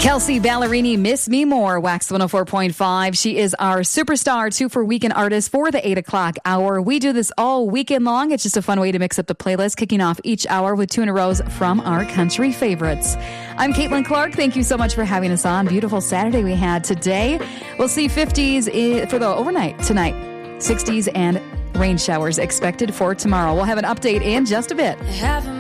Kelsey Ballerini, Miss Me More, Wax 104.5. She is our superstar 2 for Weekend Artist for the 8 o'clock hour. We do this all weekend long. It's just a fun way to mix up the playlist, kicking off each hour with 2 in a row from our country favorites. I'm Caitlin Clark. Thank you so much for having us on. Beautiful Saturday we had today. We'll see 50s for the overnight tonight. 60s and rain showers expected for tomorrow. We'll have an update in just a bit.